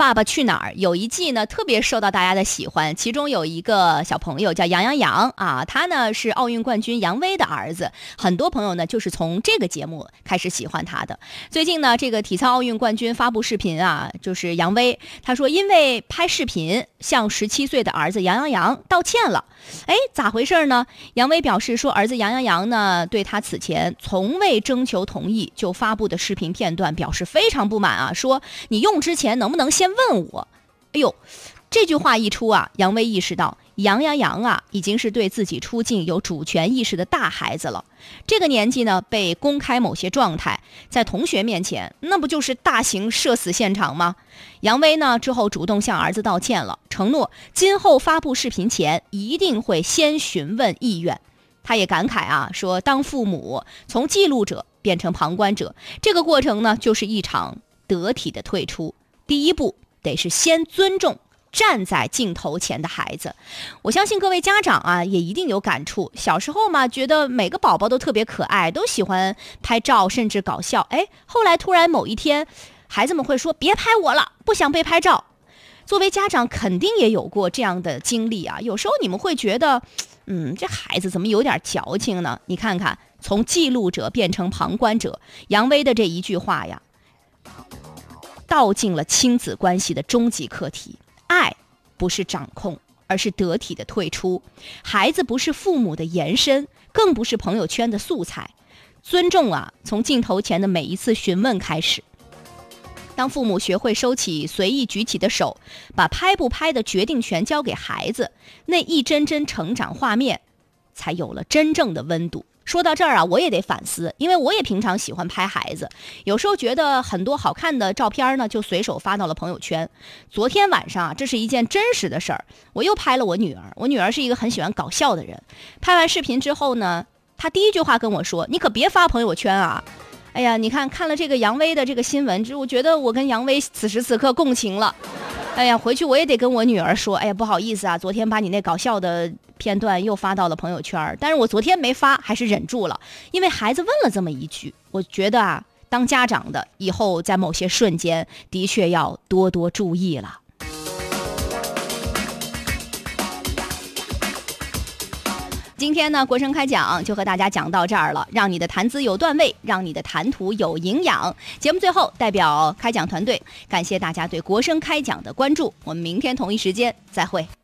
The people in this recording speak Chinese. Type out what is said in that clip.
爸爸去哪儿》有一季呢，特别受到大家的喜欢。其中有一个小朋友叫杨洋洋啊，他呢是奥运冠军杨威的儿子，很多朋友呢就是从这个节目开始喜欢他的。最近呢，这个体操奥运冠军发布视频啊，就是杨威，他说因为拍视频向17岁的儿子杨洋洋道歉了。哎，咋回事呢？杨威表示说，儿子杨洋洋呢对他此前从未征求同意就发布的视频片段表示非常不满啊，说你用之前能不能先问我？哎呦，这句话一出啊，杨威意识到杨洋洋啊已经是对自己出镜有主权意识的大孩子了。这个年纪呢，被公开某些状态，在同学面前，那不就是大型社死现场吗？杨威呢之后主动向儿子道歉了，承诺今后发布视频前一定会先询问意愿。他也感慨啊，说当父母从记录者变成旁观者，这个过程呢就是一场得体的退出。第一步得是先尊重站在镜头前的孩子。我相信各位家长啊也一定有感触，小时候嘛觉得每个宝宝都特别可爱，都喜欢拍照甚至搞笑，哎，后来突然某一天孩子们会说别拍我了，不想被拍照。作为家长肯定也有过这样的经历啊，有时候你们会觉得这孩子怎么有点矫情呢？你看看从记录者变成旁观者，杨威的这一句话呀道尽了亲子关系的终极课题。爱不是掌控，而是得体的退出。孩子不是父母的延伸，更不是朋友圈的素材。尊重啊，从镜头前的每一次询问开始。当父母学会收起随意举起的手，把拍不拍的决定权交给孩子，那一帧帧成长画面才有了真正的温度。说到这儿啊，我也得反思，因为我也平常喜欢拍孩子，有时候觉得很多好看的照片呢，就随手发到了朋友圈。昨天晚上啊，这是一件真实的事儿，我又拍了我女儿。我女儿是一个很喜欢搞笑的人，拍完视频之后呢，她第一句话跟我说：“你可别发朋友圈啊！”哎呀，你看了这个杨威的这个新闻，我觉得我跟杨威此时此刻共情了。哎呀，回去我也得跟我女儿说，哎呀，不好意思啊，昨天把你那搞笑的片段又发到了朋友圈，但是我昨天没发，还是忍住了，因为孩子问了这么一句。我觉得啊，当家长的以后在某些瞬间的确要多多注意了。今天呢，国声开讲就和大家讲到这儿了，让你的谈资有段位，让你的谈吐有营养。节目最后，代表开讲团队感谢大家对国声开讲的关注，我们明天同一时间再会。